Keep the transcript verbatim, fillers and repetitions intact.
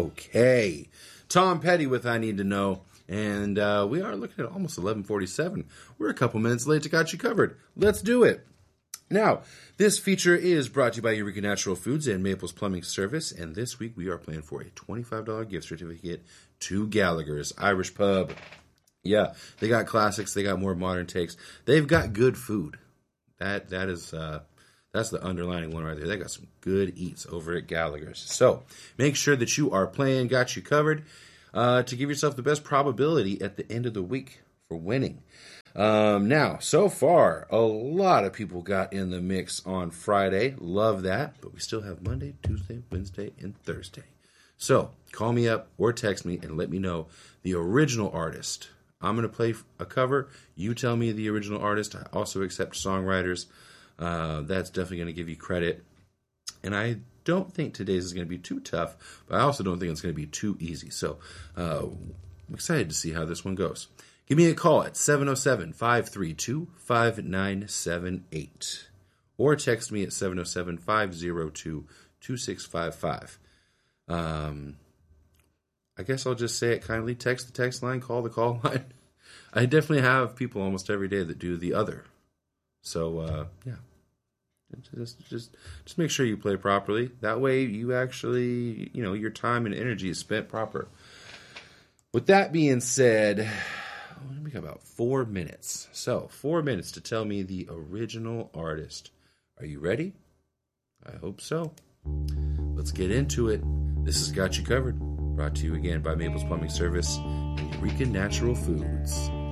Okay. Tom Petty with I Need to Know. And uh, we are looking at almost eleven forty-seven. We're a couple minutes late to Got You Covered. Let's do it. Now, this feature is brought to you by Eureka Natural Foods and Maples Plumbing Service. And this week we are playing for a twenty-five dollars gift certificate to Gallagher's Irish Pub. Yeah, they got classics. They got more modern takes. They've got good food. That That is... Uh, That's the underlining one right there. They got some good eats over at Gallagher's. So make sure that you are playing Got You Covered uh, to give yourself the best probability at the end of the week for winning. Um, now, so far, a lot of people got in the mix on Friday. Love that. But we still have Monday, Tuesday, Wednesday, and Thursday. So call me up or text me and let me know the original artist. I'm going to play a cover. You tell me the original artist. I also accept songwriters. Uh, that's definitely going to give you credit. And I don't think today's is going to be too tough, but I also don't think it's going to be too easy. So uh, I'm excited to see how this one goes. Give me a call at seven oh seven, five three two, five nine seven eight or text me at seven oh seven, five oh two, two six five five. Um, I guess I'll just say it kindly. Text the text line, call the call line. I definitely have people almost every day that do the other. So, uh, yeah, just, just, just make sure you play properly. That way you actually, you know, your time and energy is spent proper. With that being said, we got about four minutes. So four minutes to tell me the original artist. Are you ready? I hope so. Let's get into it. This has Got You Covered. Brought to you again by Maples Plumbing Service and Eureka Natural Foods.